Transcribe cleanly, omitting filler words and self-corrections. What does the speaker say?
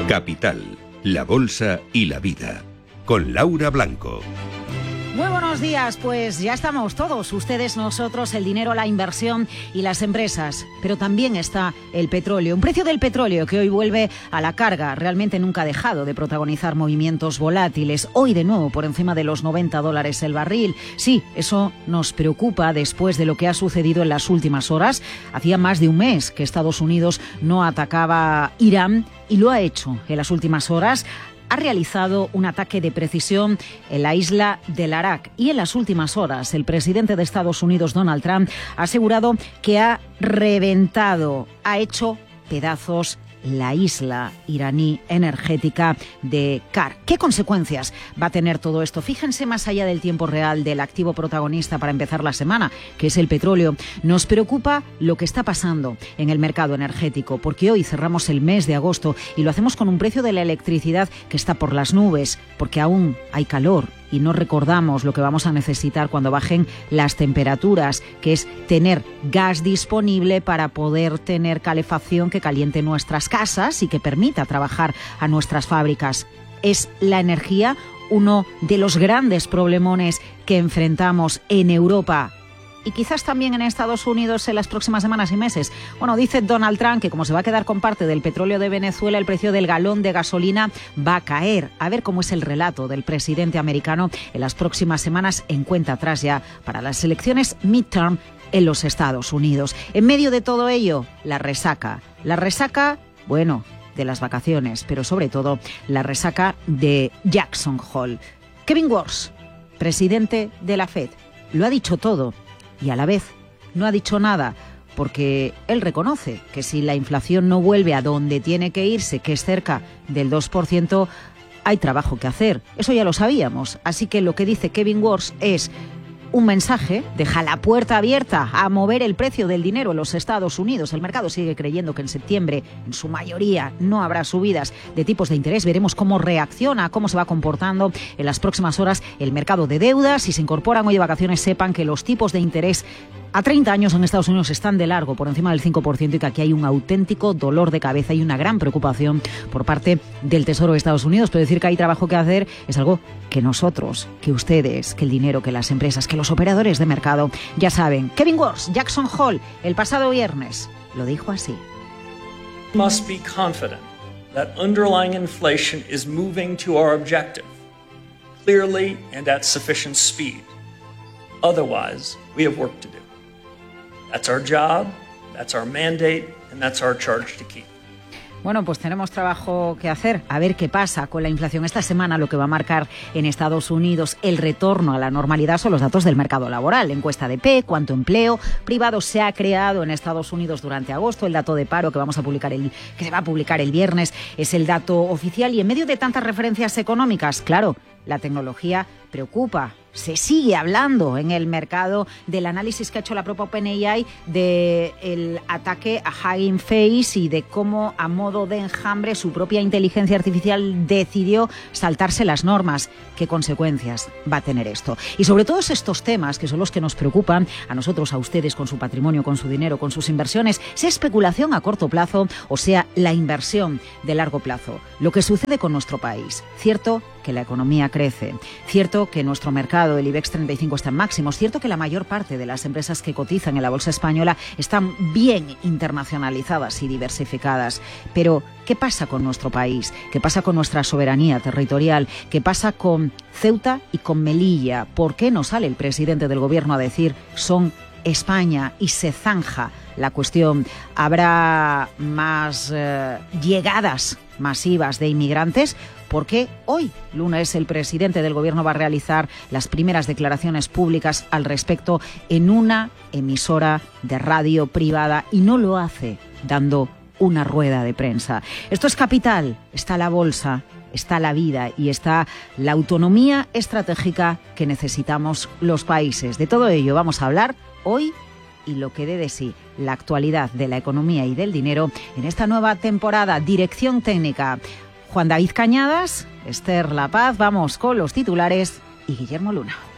Capital, la bolsa y la vida. Con Laura Blanco. Muy buenos días, pues ya estamos todos, ustedes, nosotros, el dinero, la inversión y las empresas. Pero también está el petróleo, un precio del petróleo que hoy vuelve a la carga. Realmente nunca ha dejado de protagonizar movimientos volátiles. Hoy de nuevo por encima de los $90 el barril. Sí, eso nos preocupa después de lo que ha sucedido en las últimas horas. Hacía más de un mes que Estados Unidos no atacaba Irán y lo ha hecho en las últimas horas. Ha realizado un ataque de precisión en la isla del Arak y en las últimas horas el presidente de Estados Unidos, Donald Trump, ha asegurado que ha reventado, ha hecho pedazos la isla iraní energética de Kar. ¿Qué consecuencias va a tener todo esto? Fíjense más allá del tiempo real del activo protagonista para empezar la semana, que es el petróleo. Nos preocupa lo que está pasando en el mercado energético, porque hoy cerramos el mes de agosto y lo hacemos con un precio de la electricidad que está por las nubes, porque aún hay calor y no recordamos lo que vamos a necesitar cuando bajen las temperaturas, que es tener gas disponible para poder tener calefacción que caliente nuestras casas y que permita trabajar a nuestras fábricas. Es la energía uno de los grandes problemones que enfrentamos en Europa y quizás también en Estados Unidos en las próximas semanas y meses. Bueno, dice Donald Trump que como se va a quedar con parte del petróleo de Venezuela, el precio del galón de gasolina va a caer. A ver cómo es el relato del presidente americano en las próximas semanas, en cuenta atrás ya para las elecciones midterm en los Estados Unidos. En medio de todo ello, la resaca. La resaca, bueno, de las vacaciones, pero sobre todo la resaca de Jackson Hole. Kevin Warsh, presidente de la Fed, lo ha dicho todo. Y a la vez no ha dicho nada, porque él reconoce que si la inflación no vuelve a donde tiene que irse, que es cerca del 2%, hay trabajo que hacer. Eso ya lo sabíamos. Así que lo que dice Kevin Warsh es un mensaje, deja la puerta abierta a mover el precio del dinero en los Estados Unidos. El mercado sigue creyendo que en septiembre, en su mayoría, no habrá subidas de tipos de interés. Veremos cómo reacciona, cómo se va comportando en las próximas horas el mercado de deuda. Si se incorporan hoy de vacaciones, sepan que los tipos de interés a 30 años en Estados Unidos están de largo por encima del 5% y que aquí hay un auténtico dolor de cabeza y una gran preocupación por parte del Tesoro de Estados Unidos. Pero decir que hay trabajo que hacer es algo que nosotros, que ustedes, que el dinero, que las empresas, que los operadores de mercado ya saben. Kevin Warsh, Jackson Hole, el pasado viernes, lo dijo así. Must be confident that underlying inflation is moving to our objective, clearly and at sufficient speed. Otherwise, we have work to do. That's our job, that's our mandate, and that's our charge to keep. Bueno, pues tenemos trabajo que hacer. A ver qué pasa con la inflación. Esta semana lo que va a marcar en Estados Unidos el retorno a la normalidad son los datos del mercado laboral. Encuesta de PE, cuánto empleo privado se ha creado en Estados Unidos durante agosto. El dato de paro que se va a publicar el viernes es el dato oficial. Y en medio de tantas referencias económicas, claro, la tecnología preocupa. Se sigue hablando en el mercado del análisis que ha hecho la propia OpenAI del ataque a Hugging Face y de cómo, a modo de enjambre, su propia inteligencia artificial decidió saltarse las normas. ¿Qué consecuencias va a tener esto? Y sobre todos estos temas, que son los que nos preocupan a nosotros, a ustedes, con su patrimonio, con su dinero, con sus inversiones, sea especulación a corto plazo o sea la inversión de largo plazo. Lo que sucede con nuestro país. Cierto que la economía crece, cierto que nuestro mercado, el IBEX 35, está en máximos, cierto que la mayor parte de las empresas que cotizan en la bolsa española están bien internacionalizadas y diversificadas. Pero, ¿qué pasa con nuestro país? ¿Qué pasa con nuestra soberanía territorial? ¿Qué pasa con Ceuta y con Melilla? ¿Por qué no sale el presidente del gobierno a decir son España y se zanja la cuestión? ¿Habrá más llegadas masivas de inmigrantes? Porque hoy, lunes, el presidente del gobierno va a realizar las primeras declaraciones públicas al respecto en una emisora de radio privada y no lo hace dando una rueda de prensa. Esto es Capital, está la bolsa, está la vida y está la autonomía estratégica que necesitamos los países. De todo ello vamos a hablar hoy y lo que dé de sí la actualidad de la economía y del dinero en esta nueva temporada. Dirección técnica, Juan David Cañadas, Esther La Paz. Vamos con los titulares y Guillermo Luna.